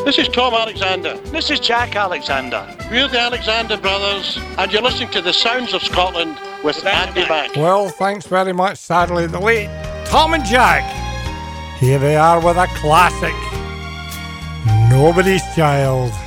This is Tom Alexander. This is Jack Alexander. We're the Alexander Brothers, and you're listening to the Sounds of Scotland with Andy Mack. Well, thanks very much. Sadly, the late Tom and Jack. Here they are with a classic, Nobody's Child.